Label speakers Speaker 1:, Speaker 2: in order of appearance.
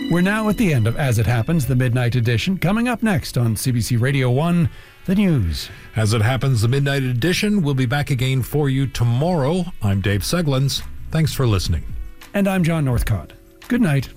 Speaker 1: We're now at the end of As It Happens, the Midnight Edition. Coming up next on CBC Radio 1, the news.
Speaker 2: As It Happens, the Midnight Edition will be back again for you tomorrow. I'm Dave Seglins. Thanks for listening.
Speaker 1: And I'm John Northcott. Good night.